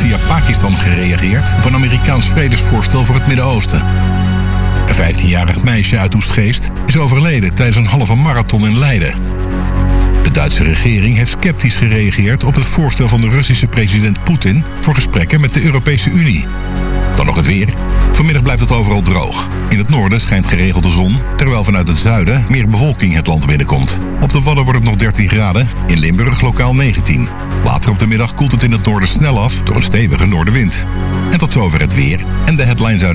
via Pakistan gereageerd op een Amerikaans vredesvoorstel voor het Midden-Oosten. Een 15-jarig meisje uit Oestgeest is overleden tijdens een halve marathon in Leiden. De Duitse regering heeft sceptisch gereageerd op het voorstel van de Russische president Poetin voor gesprekken met de Europese Unie. Dan nog het weer. Vanmiddag blijft het overal droog. In het noorden schijnt geregeld de zon, terwijl vanuit het zuiden meer bewolking het land binnenkomt. Op de Wadden wordt het nog 13 graden, in Limburg lokaal 19. Later op de middag koelt het in het noorden snel af door een stevige noordenwind. En tot zover het weer en de headlines uit